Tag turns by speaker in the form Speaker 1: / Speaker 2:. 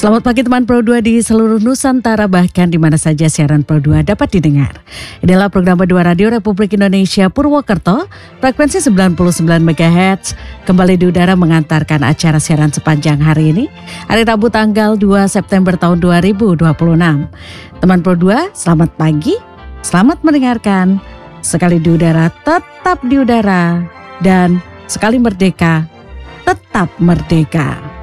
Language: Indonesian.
Speaker 1: Selamat pagi teman Pro 2 di seluruh Nusantara, bahkan di mana saja siaran Pro 2 dapat didengar. Inilah program Pro 2 Radio Republik Indonesia Purwokerto, frekuensi 99 MHz, kembali di udara mengantarkan acara siaran sepanjang hari ini, hari Rabu tanggal 2 September tahun 2026. Teman Pro 2, selamat pagi, selamat mendengarkan. Sekali di udara, tetap di udara, dan sekali merdeka, tetap merdeka.